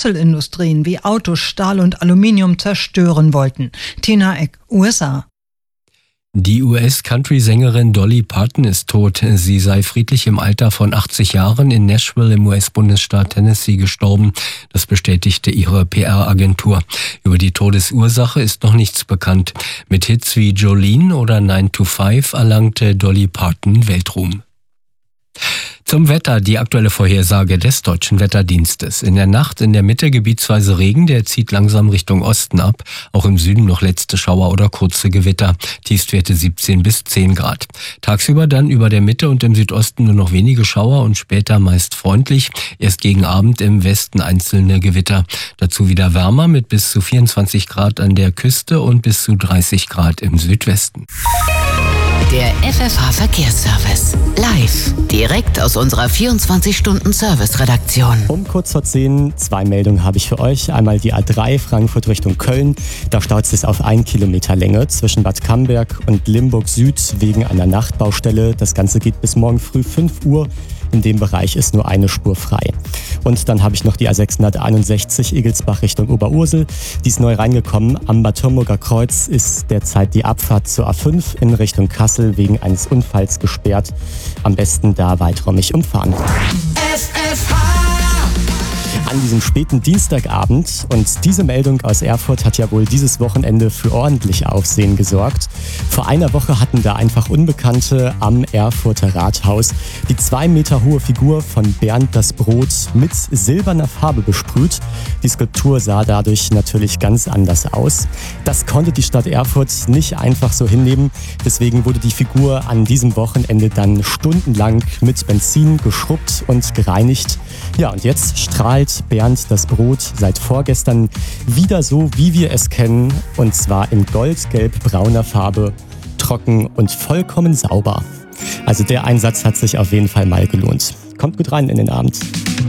Schlüsselindustrien wie Autos, Stahl und Aluminium zerstören wollten. Tina Eck, USA. Die US-Country-Sängerin Dolly Parton ist tot. Sie sei friedlich im Alter von 80 Jahren in Nashville im US-Bundesstaat Tennessee gestorben. Das bestätigte ihre PR-Agentur. Über die Todesursache ist noch nichts bekannt. Mit Hits wie Jolene oder 9 to 5 erlangte Dolly Parton Weltruhm. Zum Wetter, die aktuelle Vorhersage des Deutschen Wetterdienstes. In der Nacht in der Mitte gebietsweise Regen, der zieht langsam Richtung Osten ab. Auch im Süden noch letzte Schauer oder kurze Gewitter. Tiefstwerte 17 bis 10 Grad. Tagsüber dann über der Mitte und im Südosten nur noch wenige Schauer und später meist freundlich. Erst gegen Abend im Westen einzelne Gewitter. Dazu wieder wärmer mit bis zu 24 Grad an der Küste und bis zu 30 Grad im Südwesten. Der FFH-Verkehrsservice. Live. Direkt aus unserer 24-Stunden-Service-Redaktion. Um kurz vor 10, 2 Meldungen habe ich für euch. Einmal die A3 Frankfurt Richtung Köln. Da staut es auf 1 Kilometer Länge zwischen Bad Camberg und Limburg Süd wegen einer Nachtbaustelle. Das Ganze geht bis morgen früh 5 Uhr. In dem Bereich ist nur eine Spur frei. Und dann habe ich noch die A661 Egelsbach Richtung Oberursel. Die ist neu reingekommen. Am Bad Homburger Kreuz ist derzeit die Abfahrt zur A5 in Richtung Kassel wegen eines Unfalls gesperrt. Am besten da weiträumig umfahren. An diesem späten Dienstagabend, und diese Meldung aus Erfurt hat ja wohl dieses Wochenende für ordentlich Aufsehen gesorgt. Vor einer Woche hatten da einfach Unbekannte am Erfurter Rathaus die 2 Meter hohe Figur von Bernd das Brot mit silberner Farbe besprüht. Die Skulptur sah dadurch natürlich ganz anders aus. Das konnte die Stadt Erfurt nicht einfach so hinnehmen. Deswegen wurde die Figur an diesem Wochenende dann stundenlang mit Benzin geschrubbt und gereinigt. Ja, und jetzt strahlt Bernd das Brot seit vorgestern wieder so, wie wir es kennen, und zwar in goldgelb-brauner Farbe, trocken und vollkommen sauber. Also der Einsatz hat sich auf jeden Fall mal gelohnt. Kommt gut rein in den Abend.